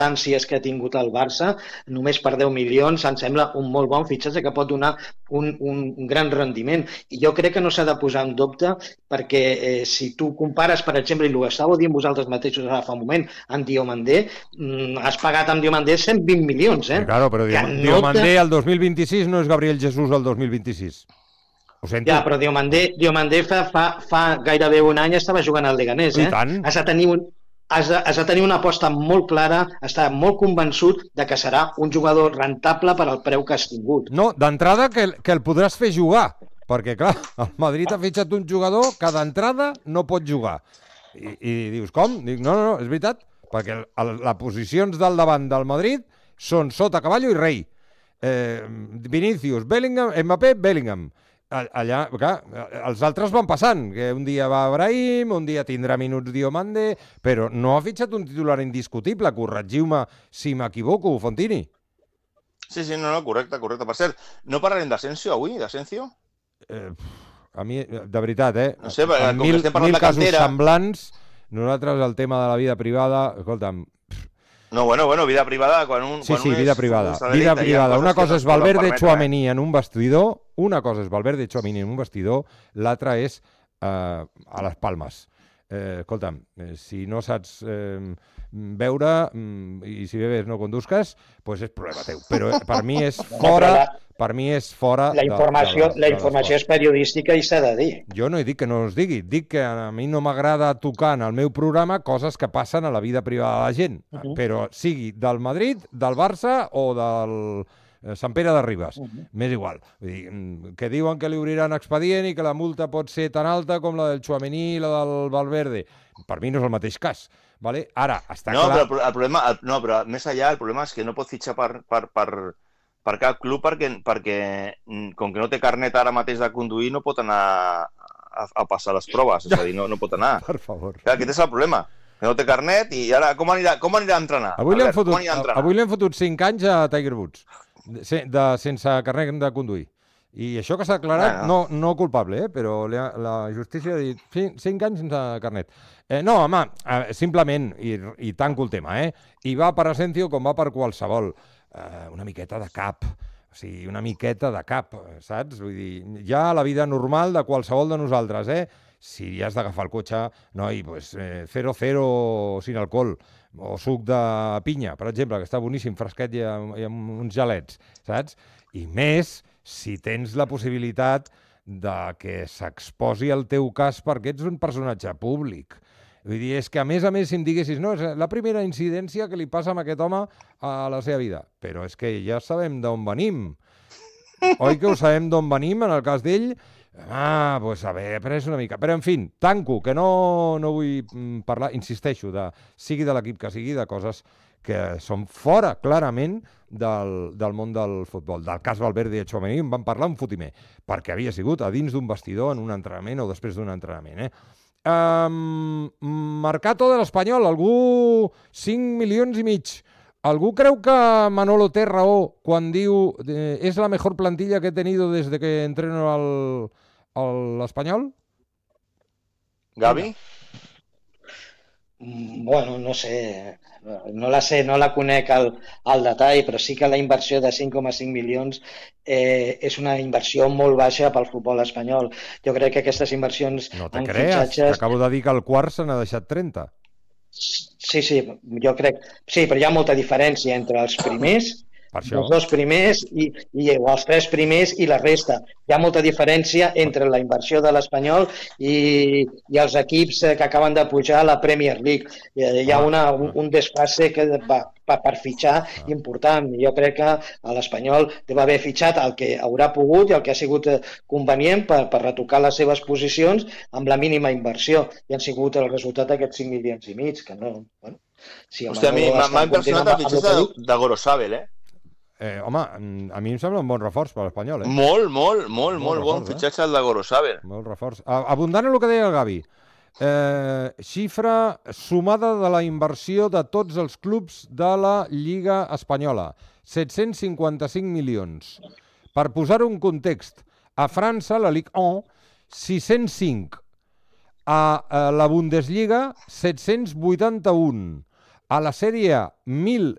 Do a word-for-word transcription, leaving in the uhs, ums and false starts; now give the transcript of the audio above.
circumstàncies que ha tingut el Barça, només per deu milions, em sembla un molt bon fitxatge que pot donar un, un, un gran rendiment. I jo crec que no s'ha de posar en dubte perquè eh, si tu compares, per exemple, i ho estàveu dient vosaltres mateixos ara fa un moment, en Diomandé, mm, has pagat amb Diomandé cent vint milions, eh? Sí, claro, però Que Diom- no Diomandé te- al dos mil vint-i-sis no és Gabriel Jesús al dos mil vint-i-sis. Ho sento. Ja, però Diomandé, Diomandé fa, fa, fa gairebé un any estava jugant al Leganés, I eh? tant. Has de tenir un, has de, has de tenir una aposta molt clara, estar molt convençut de que serà un jugador rentable per al preu que has tingut. No, d'entrada que, el- que el podràs fer jugar, perquè clar, el Madrid ha fitxat un jugador que d'entrada no pot jugar. I, i dius, com? Dic, no, no, no, és veritat, perquè el, el, les posicions del davant del Madrid són Sota, Caballo i Rei. Eh, Vinícius, Bellingham, Mbappé, Bellingham. A- Allà, clar, els altres van passant, que un dia va Brahim, un dia tindrà minuts Diomande, però no ha fitxat un titular indiscutible, corregiu-me si m'equivoco, Fontini. Sí, sí, no, no, correcte, correcte. Per cert, no parlarem d'Asensio avui, d'Asensio? Eh, a mi, de veritat, eh? No sé, perquè en com que mil, estem parlant mil de casos cantera- semblants, nosaltres el tema de la vida privada, escolta'm, No, bueno, bueno, vida privada, quan un... sí, quan sí, un vida és privada, futbolista vida d'elit, hi ha privada. coses Una que cosa no és es poden Valverde permetre, Tchouaméni en un vestidor, una cosa és Valverde Tchouaméni en un vestidor, l'altra és eh, a les Palmes. Eh, escolta'm, eh, si no saps eh, veure mm, i si bebes no condusques, pues és problema teu. Però eh, per mi és fora, la- per mi és fora La de- informació, de, la informació és periodística i s'ha de dir. Jo no he dit que no es digui, dic que a mi no m'agrada tocar en el meu programa coses que passen a la vida privada de la gent, uh -huh. però sigui del Madrid, del Barça o del eh, Sant Pere de Ribes, uh -huh. m'és igual. Vull dir, mm, que diuen que li obriran expedient i que la multa pot ser tan alta com la del Tchouaméni i la del Valverde. Per mi no és el mateix cas. Vale? Ara, està No, clar... però el problema, el, no, però més allà el problema és que no pot fitxar per, per, per, per cap club perquè, perquè mm, com que no té carnet ara mateix de conduir no pot anar a, a passar les proves, és a dir, no, no pot anar. Per favor. Clar, aquest és el problema, que no té carnet i ara com anirà, com anirà a entrenar? Avui li, han Albert, com fotut, anirà a entrenar? avui li han fotut cinc anys a Tiger Woods, de, de, sense carnet de conduir. I això que s'ha declarat, Bueno. no, no culpable, eh? Però la, la justícia ha dit cinc anys sense carnet. Eh, no, home, eh, simplement, i, i tanco el tema, eh? I va per Asensio com va per qualsevol. Eh, una miqueta de cap, o sigui, una miqueta de cap, saps? Vull dir, ja la vida normal de qualsevol de nosaltres, eh? Si has d'agafar el cotxe, noi, pues, eh, cero cero sin alcohol, o suc de pinya, per exemple, que està boníssim, fresquet i amb, i amb uns gelets, saps? I més si tens la possibilitat de que s'exposi el teu cas perquè ets un personatge públic. Vull dir, és que a més a més si em diguessis no, és la primera incidència que li passa a aquest home a la seva vida. Però és que ja sabem d'on venim. Oi que ho sabem d'on venim en el cas d'ell? Ah, doncs haver après una mica. Però, en fi, tanco, que no, no vull mm, parlar, insisteixo, de, sigui de l'equip que sigui, de coses que són fora, clarament, del, del món del futbol. Del cas Valverde i Tchouaméni en van parlar un fotimer, perquè havia sigut a dins d'un vestidor en un entrenament o després d'un entrenament, eh? Um, Mercato de l'Espanyol, algú cinc milions i mig. Algú creu que Manolo té raó quan diu eh, és la mejor plantilla que he tenido desde que entreno al, al Espanyol? Gavi? Mm, Bueno, no sé, no la sé, no la conec al, al detall, però sí que la inversió de cinc coma cinc milions eh, és una inversió molt baixa pel futbol espanyol. Jo crec que aquestes inversions No te en creas, fitxatges... t'acabo de dir que el quart se n'ha deixat trenta. Sí, sí, jo crec... Sí, però hi ha molta diferència entre els primers, Per això. els dos primers i, i els tres primers i la resta. Hi ha molta diferència entre la inversió de l'Espanyol i, i els equips que acaben de pujar a la Premier League. Hi ha una, un, un desfase que va, va per fitxar important. Jo crec que l'Espanyol deu haver fitxat el que haurà pogut i el que ha sigut convenient per, per retocar les seves posicions amb la mínima inversió. I han sigut el resultat d'aquests cinc milions i mig, que no... Bueno, si Hòstia, a mi m'ha impressionat el fitxatge de, de Gorosabel, eh? Eh, home, a mi em sembla un bon reforç per l'Espanyol, eh? Molt, molt, molt, molt, molt bon reforç, fitxatge el de Gorosabel. Molt reforç. Abundant en el que deia el Gavi. Eh, xifra sumada de la inversió de tots els clubs de la Lliga Espanyola. set-cents cinquanta-cinc milions. Per posar-ho en context, a França, la Ligue un, sis-cents cinc. A, a la Bundesliga, set-cents vuitanta-un. A la Sèrie A, mil